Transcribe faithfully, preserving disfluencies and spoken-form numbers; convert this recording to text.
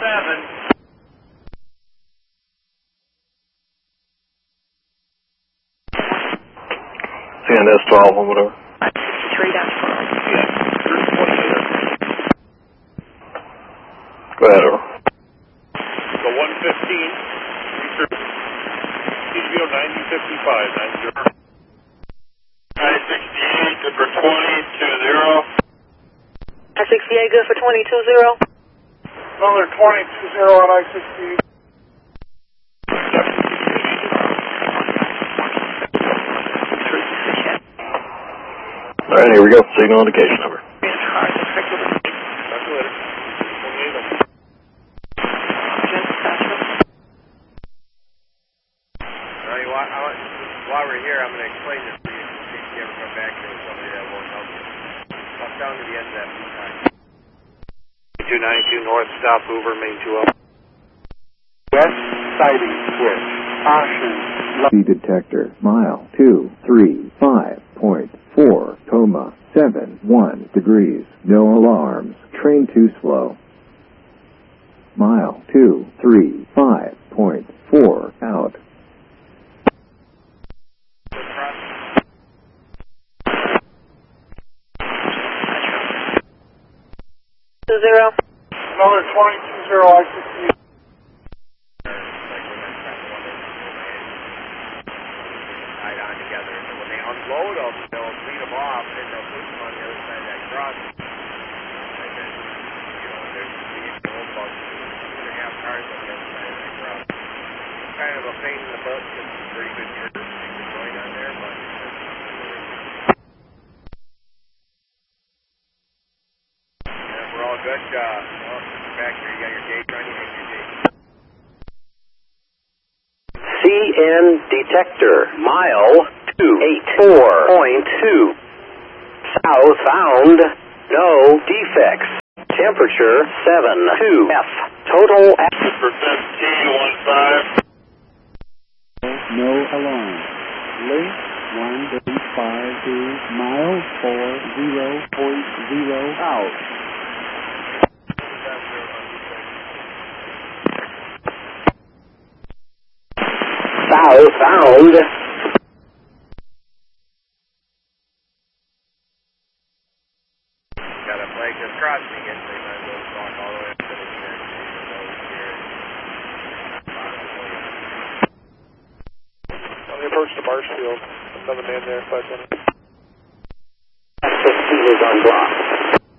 seven. C N S twelve or whatever. three dash twelve. Yeah. Go ahead, over. So one fifteen. C G O ninety fifty-five, nine zero. I sixty-eight, good for twenty, two zero. I sixty-eight, good for twenty, two zero. Another twenty, two zero on I sixty-eight. All right, here we go. Signal indication number. While we're here, I'm going to explain this to you in case you ever come back here with somebody that won't help you. Walk down to the end of that blue line. two ninety-two north, stop Hoover, main two oh. West sighting switch. Caution. Speed detector, mile two three five point four, coma seven one degrees. No alarms. Train too slow. Mile two three five point four out. Two zero. Another twenty, two zero, I sixty-eight. Tied on together. So when they unload them, they'll lead them off, and then they'll push them on the other side of that crossing. And then, you know, there's the about two and a half cars on the other side of that crossing. It's kind of a pain in the butt because it's a pretty good curve going on there, but we're all good. Uh, well, back here, you got your gauge running, hang your gauge. C N detector, mile two eighty-four point two. Southbound, no defects. Temperature seven two F. Total F. For fifteen, one five. No alarm. Link one eight five two, mile four zero point zero out. Southbound. Got a flag that's crossing again, so you might as well walk all the way up to the here. When they approach the Marshfield, another man there, five minutes. Access is unblocked.